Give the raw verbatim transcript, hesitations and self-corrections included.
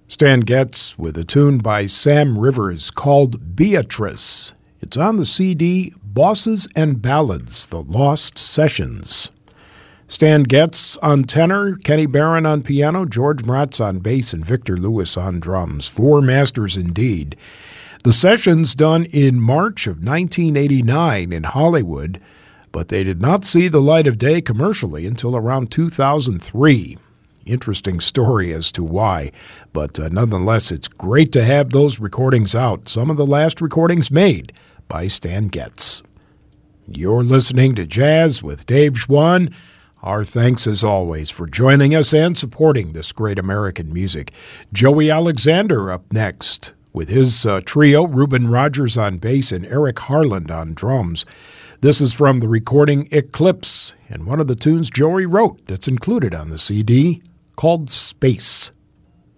Stan Getz with a tune by Sam Rivers called Beatrice. It's on the C D Bosses and Ballads, The Lost Sessions. Stan Getz on tenor, Kenny Barron on piano, George Mraz on bass, and Victor Lewis on drums. Four masters indeed. The sessions done in March of nineteen eighty-nine in Hollywood, but they did not see the light of day commercially until around two thousand three. Interesting story as to why, but uh, nonetheless, it's great to have those recordings out. Some of the last recordings made by Stan Getz. You're listening to Jazz with Dave Schwann. Our thanks, as always, for joining us and supporting this great American music. Joey Alexander up next with his uh, trio, Reuben Rogers on bass and Eric Harland on drums. This is from the recording Eclipse, and one of the tunes Joey wrote that's included on the C D called Space.